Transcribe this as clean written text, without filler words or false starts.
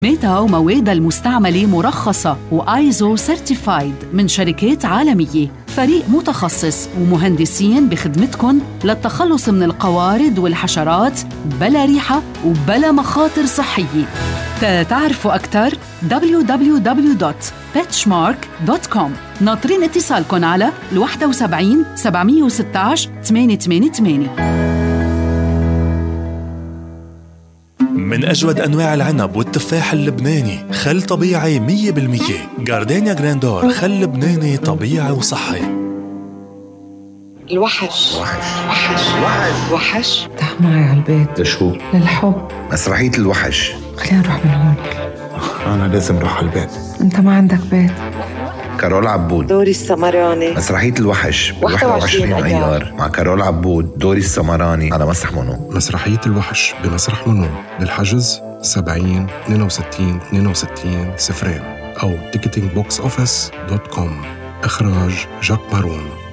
ميتا ومواد المستعملة مرخصة وآيزو سيرتيفايد من شركات عالمية. فريق متخصص ومهندسين بخدمتكم للتخلص من القوارض والحشرات بلا ريحة وبلا مخاطر صحية. تعرفوا أكثر www.petchmark.com. ناطرين اتصالكم على 71 716 888. من أجود أنواع العنب والتفاح اللبناني، خل طبيعي 100%. جاردينيا جراندور، خل لبناني طبيعي وصحي. الوحش تعال معي على البيت. لشو؟ للحب. مسرحية الوحش. خلينا نروح من هون. أنا لازم أروح على البيت. أنت ما عندك بيت. كارول عبود، دوري السمراني. مسرحية الوحش 21 أيار مع كارول عبود، دوري السمراني على مسرح منو. مسرحية الوحش بمسرح منو. للحجز 70 62 62 0 أو ticketingboxoffice.com. إخراج جاك مارون.